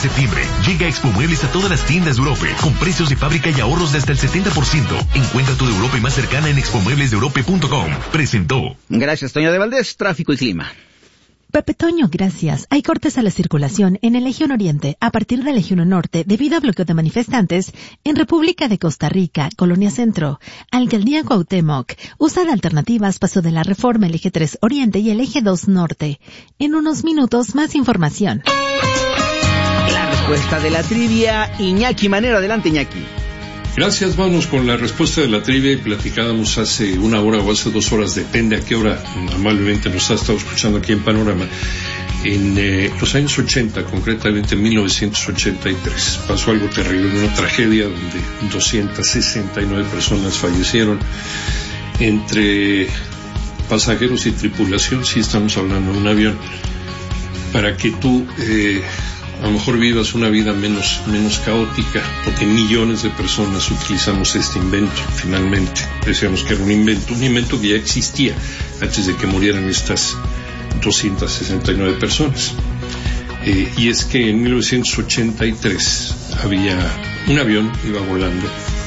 septiembre. Llega Expo Muebles a todas las tiendas de Europe, con precios de fábrica y ahorros de hasta el 70%. Encuentra tu de Europe más cercana en expomueblesdeeurope.com. Presentó. Gracias, Toño de Valdés. Tráfico y clima. Pepe Toño, gracias. Hay cortes a la circulación en el Eje 1 Oriente a partir del Eje 1 Norte debido a bloqueo de manifestantes en República de Costa Rica, Colonia Centro, Alcaldía Cuauhtémoc. Usa de alternativas Paso de la Reforma, el Eje 3 Oriente y el Eje 2 Norte. En unos minutos, más información. La respuesta de la trivia, Iñaki Manero. Adelante, Iñaki. Gracias, vamos con la respuesta de la trivia. Platicábamos hace una hora o hace 2 horas, depende a qué hora amablemente nos ha estado escuchando aquí en Panorama. En los años 80, concretamente en 1983, pasó algo terrible, una tragedia donde 269 personas fallecieron, entre pasajeros y tripulación. Sí, estamos hablando de un avión. Para que tú a lo mejor vivas una vida menos caótica, porque millones de personas utilizamos este invento. Finalmente decíamos que era un invento que ya existía antes de que murieran estas 269 personas. Y es que en 1983 había un avión, iba volando,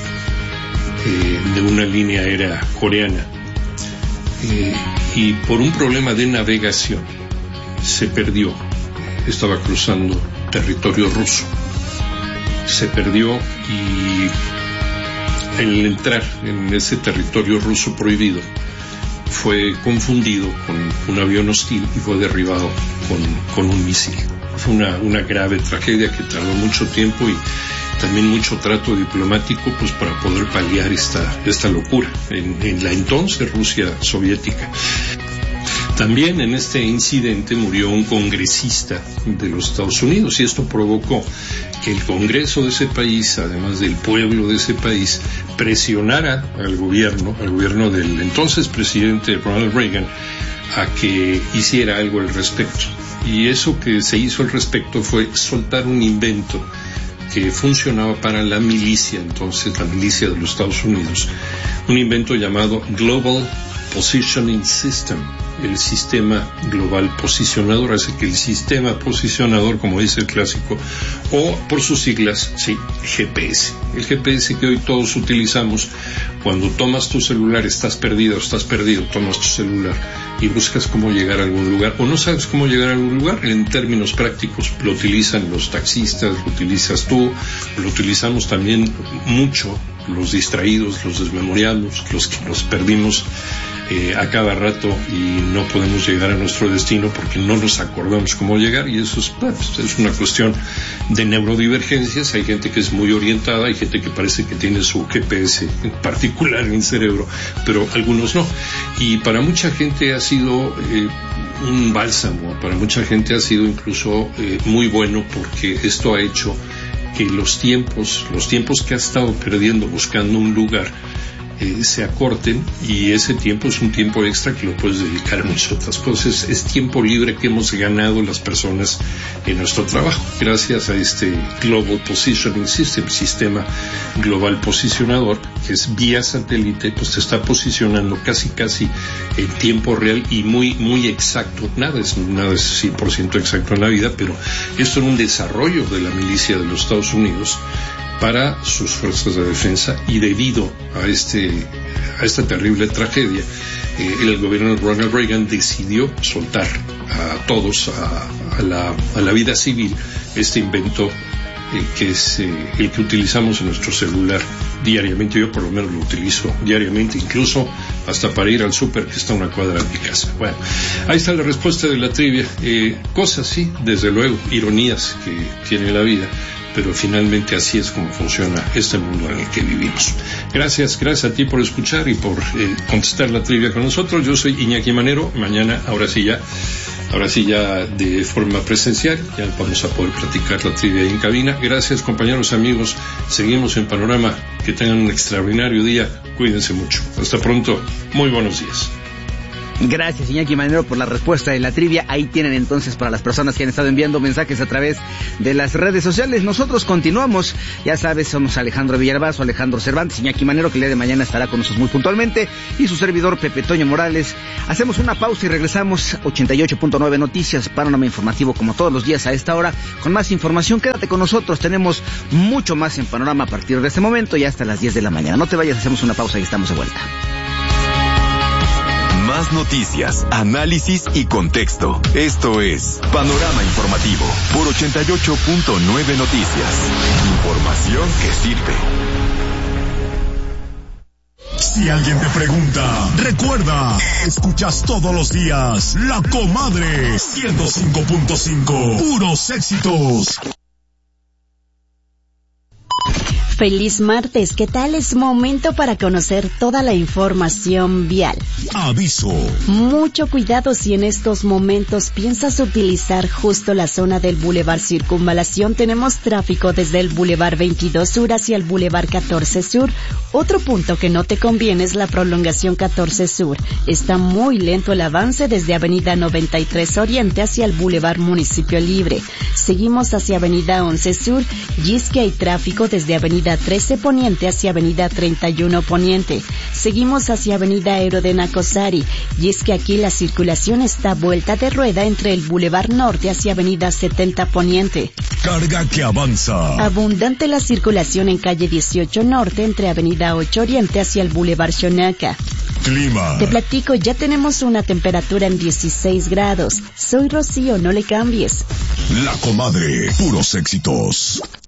de una línea aérea coreana, y por un problema de navegación se perdió. Estaba cruzando territorio ruso, se perdió, y el entrar en ese territorio ruso prohibido fue confundido con un avión hostil y fue derribado con un misil. Fue una grave tragedia que tardó mucho tiempo y también mucho trato diplomático, pues, para poder paliar esta locura en la entonces Rusia soviética. También en este incidente murió un congresista de los Estados Unidos, y esto provocó que el Congreso de ese país, además del pueblo de ese país, presionara al gobierno del entonces presidente Ronald Reagan a que hiciera algo al respecto. Y eso que se hizo al respecto fue soltar un invento que funcionaba para la milicia, entonces la milicia de los Estados Unidos, un invento llamado Global Positioning System, el sistema global posicionador. Así que el sistema posicionador, como dice el clásico, o por sus siglas, sí, GPS. El GPS que hoy todos utilizamos. Cuando tomas tu celular, estás perdido, tomas tu celular y buscas cómo llegar a algún lugar, o no sabes cómo llegar a algún lugar. En términos prácticos, lo utilizan los taxistas, lo utilizas tú, lo utilizamos también mucho los distraídos, los desmemoriados, los que nos perdimos a cada rato y no podemos llegar a nuestro destino porque no nos acordamos cómo llegar. Y eso es una cuestión de neurodivergencias. Hay gente que es muy orientada, hay gente que parece que tiene su GPS en particular en el cerebro, pero algunos no. Y para mucha gente ha sido un bálsamo, para mucha gente ha sido incluso muy bueno, porque esto ha hecho que los tiempos que ha estado perdiendo buscando un lugar se acorten, y ese tiempo es un tiempo extra que lo puedes dedicar a muchas otras cosas. Es tiempo libre que hemos ganado las personas en nuestro trabajo gracias a este Global Positioning System, sistema global posicionador, que es vía satélite, pues te está posicionando casi en tiempo real y muy exacto. Nada es 100% exacto en la vida, pero esto era un desarrollo de la milicia de los Estados Unidos para sus fuerzas de defensa, y debido a esta terrible tragedia, el gobierno de Ronald Reagan decidió soltar a todos a la vida civil este invento que es el que utilizamos en nuestro celular diariamente. Yo por lo menos lo utilizo diariamente, incluso hasta para ir al súper, que está a una cuadra de mi casa. Bueno, ahí está la respuesta de la trivia. Cosas, sí, desde luego, ironías que tiene la vida, pero finalmente así es como funciona este mundo en el que vivimos. Gracias a ti por escuchar y por contestar la trivia con nosotros. Yo soy Iñaki Manero. Mañana, ahora sí ya de forma presencial, ya vamos a poder platicar la trivia ahí en cabina. Gracias, compañeros, amigos. Seguimos en Panorama. Que tengan un extraordinario día. Cuídense mucho. Hasta pronto. Muy buenos días. Gracias, Iñaki Manero, por la respuesta de la trivia. Ahí tienen entonces para las personas que han estado enviando mensajes a través de las redes sociales. Nosotros continuamos. Ya sabes, somos Alejandro Villalbazo, Alejandro Cervantes, Iñaki Manero, que el día de mañana estará con nosotros muy puntualmente, y su servidor Pepe Toño Morales. Hacemos una pausa y regresamos. 88.9 Noticias, panorama informativo como todos los días a esta hora, con más información. Quédate con nosotros, tenemos mucho más en Panorama a partir de este momento y hasta las 10 de la mañana. No te vayas, hacemos una pausa y estamos de vuelta. Más noticias, análisis y contexto. Esto es Panorama Informativo por 88.9 Noticias. Información que sirve. Si alguien te pregunta, recuerda, escuchas todos los días La Comadre 105.5, puros éxitos. Feliz martes, ¿qué tal? Es momento para conocer toda la información vial. Aviso. Mucho cuidado si en estos momentos piensas utilizar justo la zona del Boulevard Circunvalación. Tenemos tráfico desde el Boulevard 22 Sur hacia el Boulevard 14 Sur. Otro punto que no te conviene es la prolongación 14 Sur. Está muy lento el avance desde Avenida 93 Oriente hacia el Boulevard Municipio Libre. Seguimos hacia Avenida 11 Sur y es que hay tráfico desde Avenida 13 Poniente hacia Avenida 31 Poniente. Seguimos hacia Avenida Aero de Nacosari y es que aquí la circulación está vuelta de rueda entre el Boulevard Norte hacia Avenida 70 Poniente. Carga que avanza. Abundante la circulación en calle 18 Norte entre Avenida 8 Oriente hacia el Boulevard Xonaca. Clima. Te platico, ya tenemos una temperatura en 16 grados. Soy Rocío, no le cambies. La Comadre, puros éxitos.